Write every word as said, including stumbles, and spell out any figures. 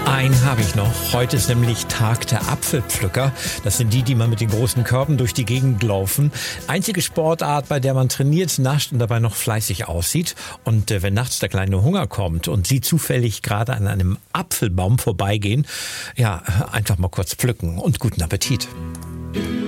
Einen habe ich noch. Heute ist nämlich Tag der Apfelpflücker. Das sind die, die mal mit den großen Körben durch die Gegend laufen. Einzige Sportart, bei der man trainiert, nascht und dabei noch fleißig aussieht. Und äh, wenn nachts der kleine Hunger kommt und Sie zufällig gerade an einem Apfelbaum vorbeigehen, ja, einfach mal kurz pflücken und guten Appetit.